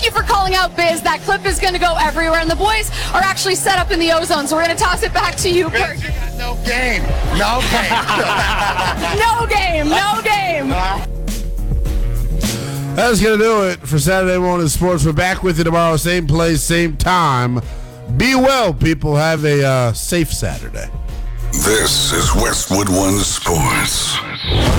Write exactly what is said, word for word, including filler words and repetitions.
you for calling out Biz. That clip is going to go everywhere, and the boys are actually set up in the ozone, so we're going to toss it back to you. Biz, you got no game. No game. No game. No game. That's going to do it for Saturday Morning Sports. We're back with you tomorrow, same place, same time. Be well, people. Have a uh, safe Saturday. This is Westwood One Sports.